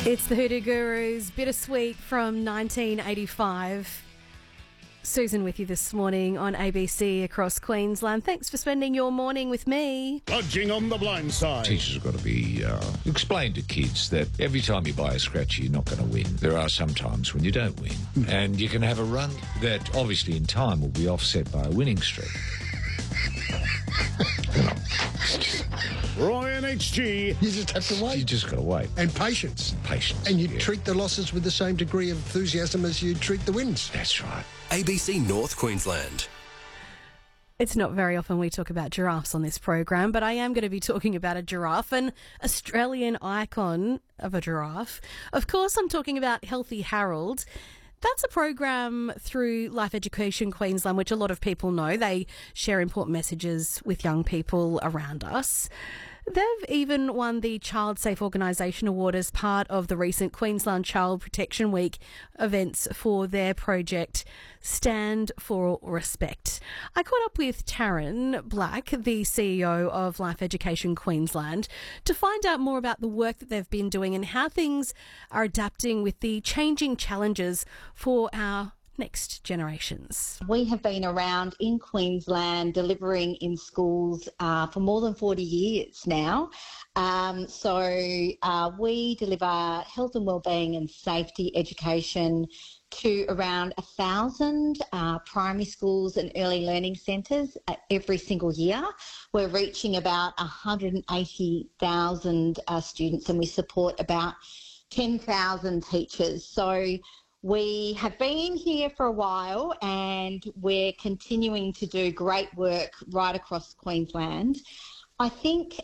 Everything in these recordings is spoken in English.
It's the Hoodoo Gurus, Bittersweet from 1985. Susan with you this morning on ABC across Queensland. Thanks for spending your morning with me. Dodging on the blind side. Teachers have got to be explain to kids that every time you buy a scratcher, you're not going to win. There are some times when you don't win, and you can have a run that obviously in time will be offset by a winning streak. Roy and HG. You just have to wait. You just got to wait. And patience. Patience. And you yeah. treat the losses with the same degree of enthusiasm as you treat the wins. That's right. ABC North Queensland. It's not very often we talk about giraffes on this program, but I am going to be talking about a giraffe, an Australian icon of a giraffe. Of course, I'm talking about Healthy Harold. That's a program through Life Education Queensland, which a lot of people know. They share important messages with young people around us. They've even won the Child Safe Organisation Award as part of the recent Queensland Child Protection Week events for their project Stand for Respect. I caught up with Taryn Black, the CEO of Life Education Queensland, to find out more about the work that they've been doing and how things are adapting with the changing challenges for our next generations. We have been around in Queensland delivering in schools for more than 40 years now. We deliver health and wellbeing and safety education to around 1,000 primary schools and early learning centres every single year. We're reaching about 180,000 students, and we support about 10,000 teachers. So we have been here for a while, and we're continuing to do great work right across Queensland. I think,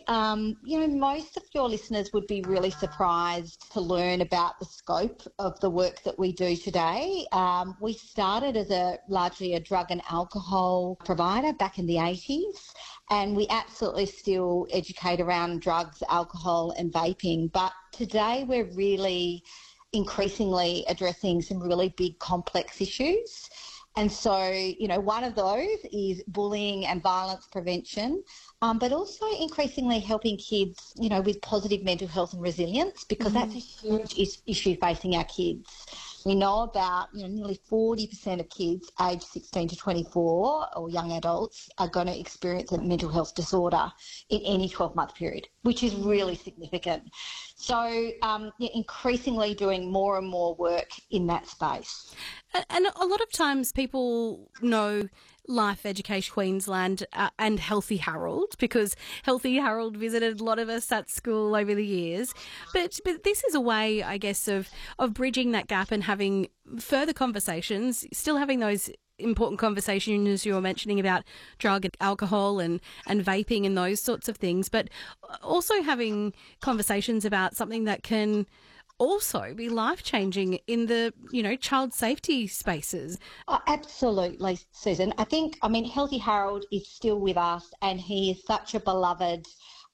most of your listeners would be really surprised to learn about the scope of the work that we do today. We started as largely a drug and alcohol provider back in the 80s, and we absolutely still educate around drugs, alcohol and vaping. But today we're really increasingly addressing some really big complex issues. And so, one of those is bullying and violence prevention, but also increasingly helping kids, with positive mental health and resilience, because that's a huge issue facing our kids. We know about, nearly 40% of kids aged 16 to 24 or young adults are going to experience a mental health disorder in any 12-month period, which is really significant. So increasingly doing more and more work in that space. And a lot of times people know Life Education Queensland and Healthy Harold, because Healthy Harold visited a lot of us at school over the years. But this is a way, I guess, of bridging that gap and having further conversations, still having those important conversations you were mentioning about drug and alcohol and vaping and those sorts of things, but also having conversations about something that can also be life-changing in the, child safety spaces. Oh, absolutely, Susan. Healthy Harold is still with us, and he is such a beloved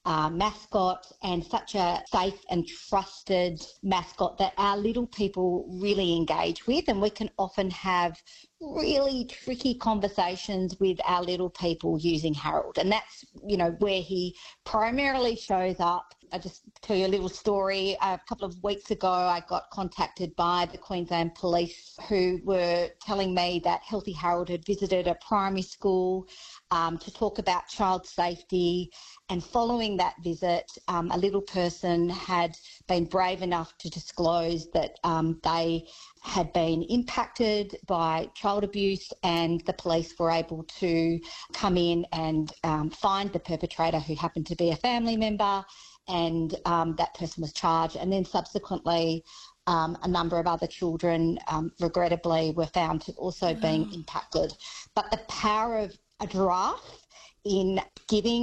mascot and such a safe and trusted mascot that our little people really engage with, and we can often have really tricky conversations with our little people using Harold. And that's, where he primarily shows up. I'll just tell you a little story. A couple of weeks ago, I got contacted by the Queensland Police, who were telling me that Healthy Harold had visited a primary school to talk about child safety. And following that visit, a little person had been brave enough to disclose that they had been impacted by child abuse, and the police were able to come in and find the perpetrator, who happened to be a family member, and that person was charged. And then subsequently, a number of other children, regrettably, were found to also being impacted. But the power of a giraffe in giving